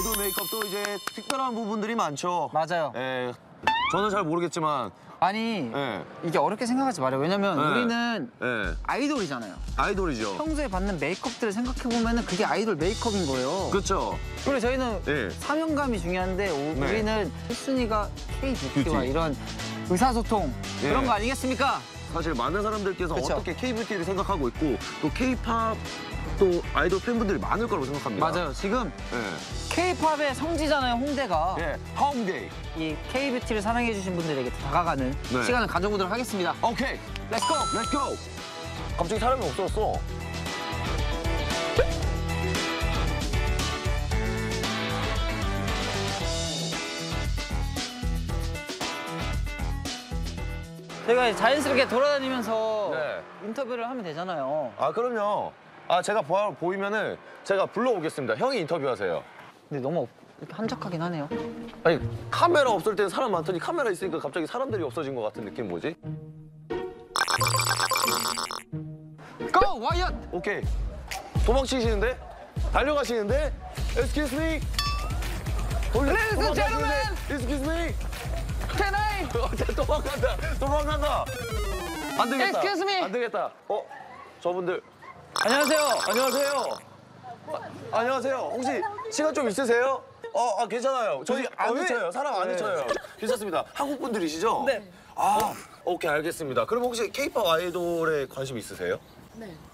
아이돌 메이크업도 이제 특별한 부분들이 많죠. 맞아요. 예, 저는 잘 모르겠지만 아니 예, 이게 어렵게 생각하지 말아요. 왜냐면 네. 우리는 예, 아이돌이잖아요. 아이돌이죠. 평소에 받는 메이크업들을 생각해보면 그게 아이돌 메이크업인 거예요. 그렇죠. 그리고 저희는 예. 사명감이 중요한데 네. 우리는 1순위가 K-뷰티와 뷰티. 이런 의사소통 예. 그런 거 아니겠습니까? 사실 많은 사람들께서 그쵸. 어떻게 K-뷰티를 생각하고 있고 또 K-팝 또 아이돌 팬분들이 많을 거라고 생각합니다. 맞아요. 지금 예, K-팝의 성지잖아요, 홍대가. 예, 홈데이. 이 K-뷰티를 사랑해주신 분들에게 다가가는 네. 시간을 가져보도록 하겠습니다. 오케이, 렛츠고! 렛츠고. 갑자기 사람이 없어졌어. 저희가 자연스럽게 돌아다니면서 네. 인터뷰를 하면 되잖아요. 아, 그럼요. 아, 제가 보이면은 제가 불러오겠습니다. 형이 인터뷰하세요. 근데 너무 이렇게 한적하긴 하네요. 아니, 카메라 없을 때는 사람 많더니 카메라 있으니까 갑자기 사람들이 없어진 것 같은 느낌 뭐지? 고! 와이엇! 오케이. 도망치시는데? 달려가시는데? Excuse me? Ladies and gentlemen! Excuse me? Can I? 도망간다. 도망간다. 안 되겠다. Excuse me? 안 되겠다. 저분들. 안녕하세요. 안녕하세요. 안녕하세요. 혹시 시간 좀 있으세요? 괜찮아요. 저희 안 늦춰요. 사람 안 늦춰요. 괜찮습니다. 한국 분들이시죠? 네. 아, 오케이, 알겠습니다. 그럼 혹시 K-팝 아이돌에 관심 있으세요? 네.